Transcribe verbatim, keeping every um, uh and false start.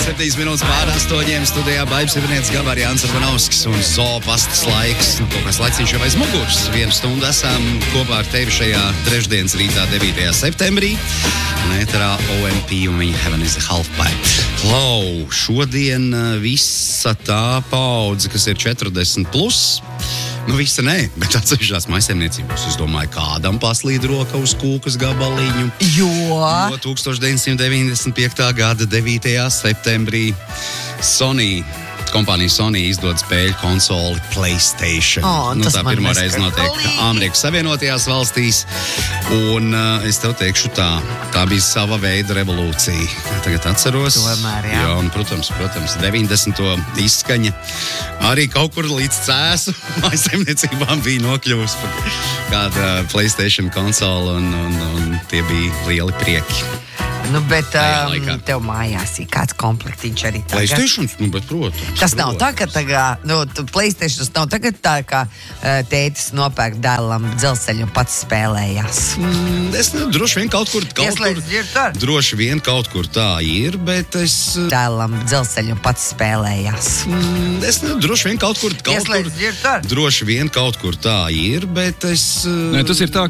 septiņas minūtes pār astoņiem studijā Baibs Ivanietis Gabāri Jānis Arbanovskis un Zoopastas laiks. Nu, kaut kāds laiks viņš jau aiz muguras. Vienu stundu esam kopā ar tevi šajā trešdienas rītā devītajā septembrī. Un ēterā O M P un viņa Heaven is a Halfpipe. Klau, šodien visa tā paudze, kas ir četrdesmit plus. Nu, visa nē, bet atsevišķās maisaimniecībās, es domāju, kādam paslīd roka uz kūkas gabaliņu. Jo? No tukstovš deviņsimt deviņdesmit piektā gada devītajā septembrī Sony, kompānija Sony izdod spēļu konsoli PlayStation. Oh, nu, tā pirmā reize neskar. notiek Amerikas Savienotajās valstīs. Un uh, es tev teikšu tā, tā bija sava veida revolūcija. Tagad atceros. Tomēr, jā. Jā, un, protams, protams, deviņdesmito izskaņa arī kaut kur līdz cēsu maisaimniecībām bija nokļuvusi par kāda PlayStation konsoli, un, un, un tie bija lieli prieki. Nu, bet Tajā um, laikā. tev mājās ir kāds komplektiņš arī tagad. PlayStation, nu, bet, protams. Tas nav protams. tā, ka tagad, nu, tu- PlayStation tas nav tagad tā, ka uh, tētis nopērk dēlam dzelzceļu un pats spēlējās. Mm, es nezinu, droši vien kaut kur, kaut Ieslēdz kur, dzirdu ar? droši vien kaut kur tā ir, bet es, Dēlam dzelzceļu un pats spēlējās. mm, es nezinu, droši vien kaut kur, kaut Ieslēdz kur, dzirdu ar? droši vien kaut kur tā ir, bet es, Nē, tas ir tā,